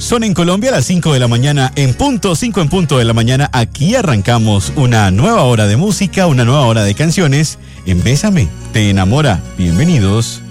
Son en Colombia las 5 de la mañana, en punto, 5 en punto de la mañana. Aquí arrancamos una nueva hora de música, una nueva hora de canciones. En Bésame, te enamora. Bienvenidos.